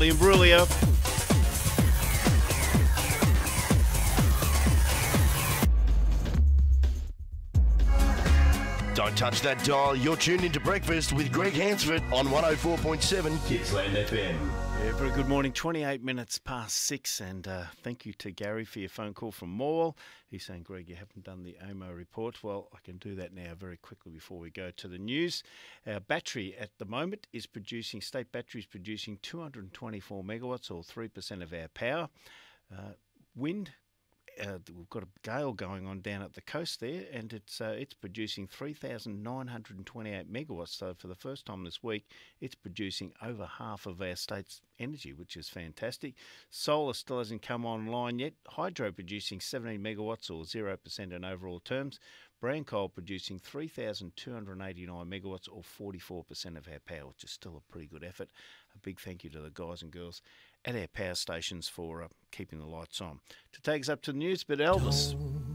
the Imbruglia. Don't touch that dial. You're tuned into Breakfast with Greg Hansford on 104.7 Gippsland FM. Yeah, very good morning. 28 minutes past 6, and thank you to Gary for your phone call from Morwell. He's saying, Greg, you haven't done the AMO report. Well, I can do that now very quickly before we go to the news. Our battery at the moment is producing, State Battery is producing 224 megawatts, or 3% of our power. Wind. We've got a gale going on down at the coast there, and it's producing 3,928 megawatts. So for the first time this week, it's producing over half of our state's energy, which is fantastic. Solar still hasn't come online yet. Hydro producing 17 megawatts, or 0% in overall terms. Brancoal producing 3,289 megawatts, or 44% of our power, which is still a pretty good effort. A big thank you to the guys and girls at our power stations for keeping the lights on. To take us up to the news, but Elvis.